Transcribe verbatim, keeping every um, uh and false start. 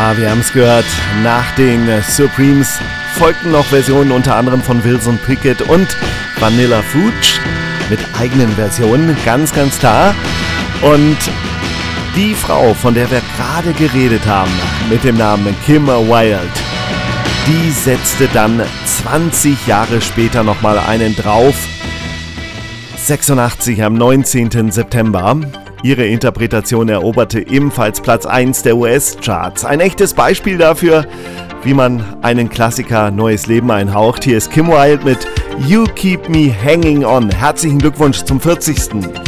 Ja, wir haben es gehört, nach den Supremes folgten noch Versionen unter anderem von Wilson Pickett und Vanilla Fudge mit eigenen Versionen, ganz, ganz klar. Und die Frau, von der wir gerade geredet haben, mit dem Namen Kim Wilde, die setzte dann zwanzig Jahre später nochmal einen drauf. sechsundachtzig am neunzehnten September. Ihre Interpretation eroberte ebenfalls Platz eins der U S-Charts. Ein echtes Beispiel dafür, wie man einen Klassiker neues Leben einhaucht. Hier ist Kim Wilde mit You Keep Me Hanging On. Herzlichen Glückwunsch zum vierzigsten